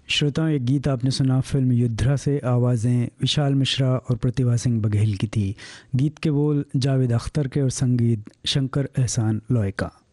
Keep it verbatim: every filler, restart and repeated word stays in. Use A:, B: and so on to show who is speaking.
A: श्रोताओं, एक गीत आपने सुना फिल्म युद्धरा से। आवाज़ें विशाल मिश्रा और प्रतिभा सिंह बघेल की थी। गीत के बोल जावेद अख्तर के और संगीत शंकर एहसान लॉय का।